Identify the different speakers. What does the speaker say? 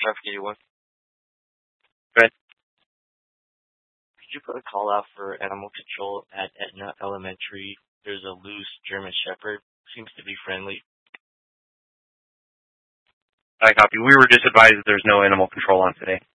Speaker 1: Traffic 81.
Speaker 2: Good.
Speaker 1: Could you put a call out for animal control at Etna Elementary? There's a loose German Shepherd. Seems to be friendly.
Speaker 2: I copy. We were just advised that there's no animal control on today.